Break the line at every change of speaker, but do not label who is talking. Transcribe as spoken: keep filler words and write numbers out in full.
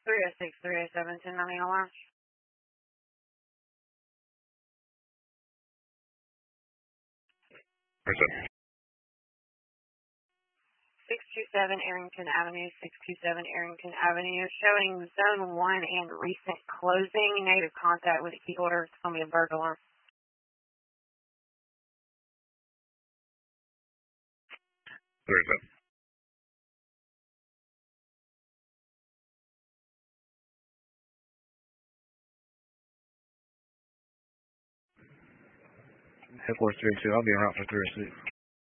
three oh six, three oh seven, ten ninety alarm.
Where's that?
six two seven Arrington Avenue, six two seven Arrington Avenue, showing zone one and recent closing. Negative contact with a key holder. It's going to be a burglar.
Where's that? Headquarters three oh two. I'll be around for three oh six.